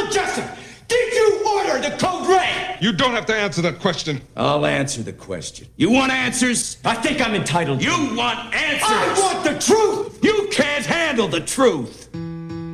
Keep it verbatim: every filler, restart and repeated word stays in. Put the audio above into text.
Colonel Jessup, did you order the Code Red? You don't have to answer that question. I'll answer the question. You want answers? I think I'm entitled. You want answers? I want the truth! You can't handle the truth!